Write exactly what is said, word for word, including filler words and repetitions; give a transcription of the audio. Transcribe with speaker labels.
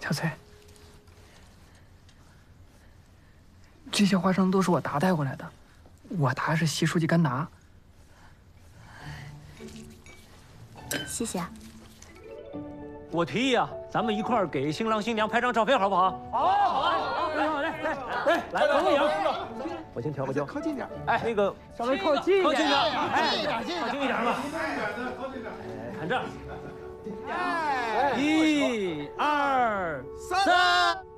Speaker 1: 小翠，这些花生都是我达带过来的，我达是习书记干拿。
Speaker 2: 谢谢啊。
Speaker 3: 我提议啊，咱们一块儿给新郎新娘拍张照片，好不好？好啊，好啊，好，好，来来来，来合个影。我先调个焦，
Speaker 4: 靠近点。
Speaker 3: 哎，那个
Speaker 1: 稍微靠近一点，
Speaker 3: 靠近点，
Speaker 4: 哎，近一点，近一点，
Speaker 3: 靠近一点吧。
Speaker 4: 靠近点。
Speaker 3: 看这儿。
Speaker 4: 哎，
Speaker 3: 一、二、三。